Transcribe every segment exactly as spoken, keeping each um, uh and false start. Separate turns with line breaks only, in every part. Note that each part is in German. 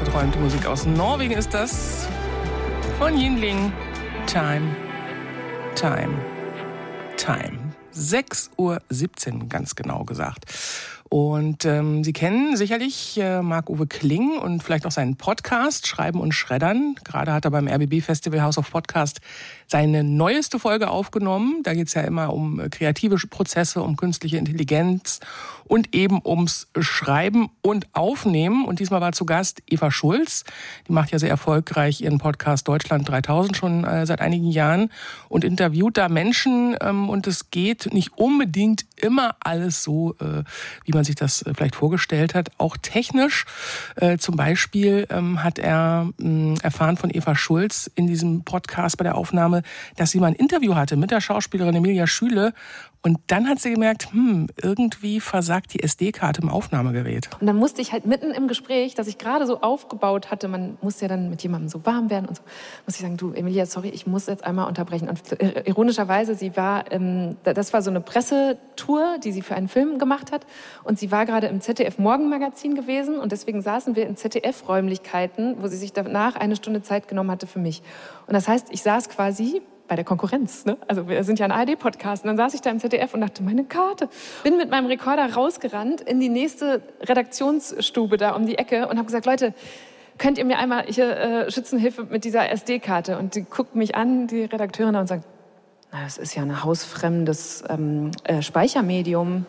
verträumte Musik aus Norwegen ist das von Yingling. Time, Time, Time. sechs Uhr siebzehn, ganz genau gesagt. Und ähm, Sie kennen sicherlich äh, Marc-Uwe Kling und vielleicht auch seinen Podcast Schreiben und Schreddern. Gerade hat er beim R B B Festival House of Podcast seine neueste Folge aufgenommen. Da geht es ja immer um kreative Prozesse, um künstliche Intelligenz und eben ums Schreiben und Aufnehmen. Und diesmal war zu Gast Eva Schulz. Die macht ja sehr erfolgreich ihren Podcast Deutschland dreitausend schon äh, seit einigen Jahren und interviewt da Menschen. Ähm, und es geht nicht unbedingt immer alles so, äh, wie man sich das äh, vielleicht vorgestellt hat. Auch technisch. Äh, zum Beispiel ähm, hat er äh, erfahren von Eva Schulz in diesem Podcast bei der Aufnahme, dass sie mal ein Interview hatte mit der Schauspielerin Emilia Schüle. Und dann hat sie gemerkt, hm, irgendwie versagt die S D-Karte im Aufnahmegerät.
Und dann musste ich halt mitten im Gespräch, das ich gerade so aufgebaut hatte, man muss ja dann mit jemandem so warm werden und so, muss ich sagen, du Emilia, sorry, ich muss jetzt einmal unterbrechen. Und ironischerweise, sie war, ähm, das war so eine Pressetour, die sie für einen Film gemacht hat. Und sie war gerade im Z D F-Morgenmagazin gewesen. Und deswegen saßen wir in Z D F-Räumlichkeiten, wo sie sich danach eine Stunde Zeit genommen hatte für mich. Und das heißt, ich saß quasi bei der Konkurrenz, ne? Also wir sind ja ein A R D-Podcast. Und dann saß ich da im Z D F und dachte, meine Karte. Bin mit meinem Rekorder rausgerannt in die nächste Redaktionsstube da um die Ecke und habe gesagt, Leute, könnt ihr mir einmal hier äh, Schützenhilfe mit dieser S D-Karte? Und die guckt mich an, die Redakteurin, und sagt, na, das ist ja ein hausfremdes ähm, äh, Speichermedium.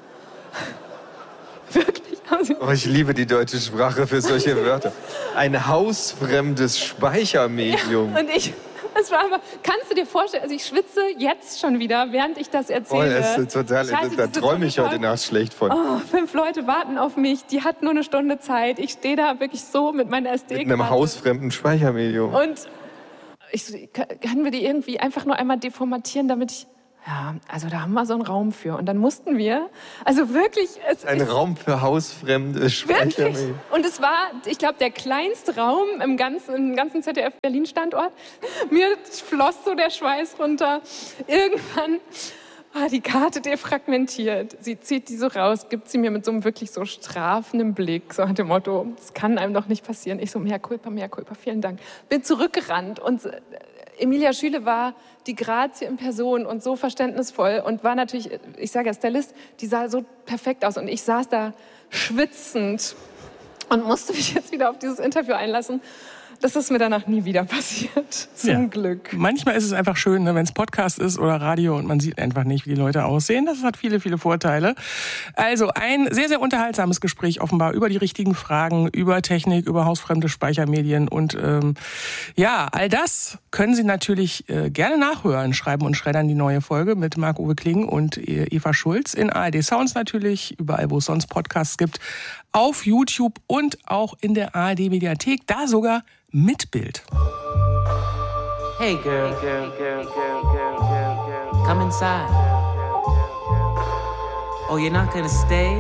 Wirklich?
Oh, ich liebe die deutsche Sprache für solche Wörter. Ein hausfremdes Speichermedium.
Ja, und ich... Es war aber, kannst du dir vorstellen, also ich schwitze jetzt schon wieder, während ich das erzähle.
Oh, das ist total, da träume ich heute Nacht schlecht von.
Oh, fünf Leute warten auf mich, die hat nur eine Stunde Zeit. Ich stehe da wirklich so mit meiner S D-Karte.
Mit einem hausfremden Speichermedium.
Und ich so, können wir die irgendwie einfach nur einmal deformatieren, damit ich... Ja, also da haben wir so einen Raum für. Und dann mussten wir, also wirklich... Es
Ein
ist,
Raum für hausfremde Speichermedien.
Wirklich. Und es war, ich glaube, der kleinste Raum im ganzen, im ganzen Z D F-Berlin-Standort. Mir floss so der Schweiß runter. Irgendwann war die Karte defragmentiert. Sie zieht die so raus, gibt sie mir mit so einem wirklich so strafenden Blick, so nach dem Motto, das kann einem doch nicht passieren. Ich so, mehr Culpa, mehr Culpa, vielen Dank. Bin zurückgerannt und Emilia Schüle war die Grazie in Person und so verständnisvoll und war natürlich, ich sage ja, Stylist, die sah so perfekt aus und ich saß da schwitzend und musste mich jetzt wieder auf dieses Interview einlassen. Das ist mir danach nie wieder passiert, zum
ja.
Glück.
Manchmal ist es einfach schön, ne, wenn es Podcast ist oder Radio und man sieht einfach nicht, wie die Leute aussehen. Das hat viele, viele Vorteile. Also ein sehr, sehr unterhaltsames Gespräch offenbar über die richtigen Fragen, über Technik, über hausfremde Speichermedien. Und ähm, ja, all das können Sie natürlich äh, gerne nachhören. Schreiben und Schreddern, die neue Folge mit Marc-Uwe Kling und Eva Schulz in A R D Sounds natürlich, überall, wo es sonst Podcasts gibt, auf YouTube und auch in der A R D Mediathek, da sogar mit Bild.
Hey girl, girl, girl, girl, girl, girl, girl, come inside. Oh, you're not gonna stay?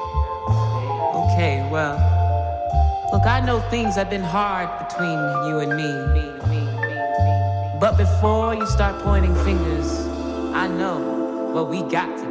Okay, well, look, I know things have been hard between you and me. But before you start pointing fingers, I know what we got to do.